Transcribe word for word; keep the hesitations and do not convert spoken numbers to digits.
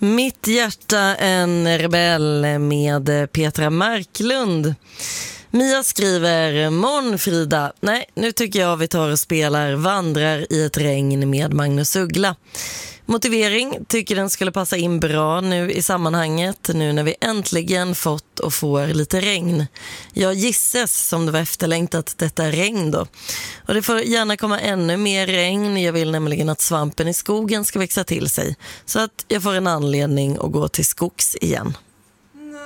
Mitt hjärta en rebell med Petra Marklund. Mia skriver: Morgon Frida. Nej, nu tycker jag vi tar och spelar Vandrar i ett regn med Magnus Uggla. Motivering, tycker den skulle passa in bra nu i sammanhanget, nu när vi äntligen fått och får lite regn. Jag gisses som det var efterlängtat detta regn då. Och det får gärna komma ännu mer regn, jag vill nämligen att svampen i skogen ska växa till sig. Så att jag får en anledning att gå till skogs igen.